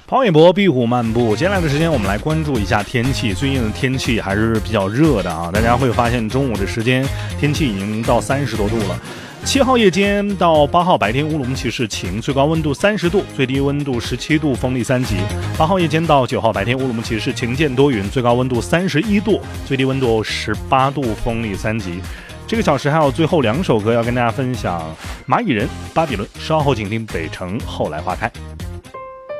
跑野博壁虎漫步，接下来的时间我们来关注一下天气。最近的天气还是比较热的啊，大家会发现中午的时间天气已经到30多度了。7号夜间到8号白天乌鲁木齐是晴，最高温度30度，最低温度17度，风力3级。8号夜间到9号白天乌鲁木齐是晴间多云，最高温度31度，最低温度18度，风力3级。这个小时还有最后2首歌要跟大家分享，蚂蚁人、巴比伦，稍后请听北城后来花开。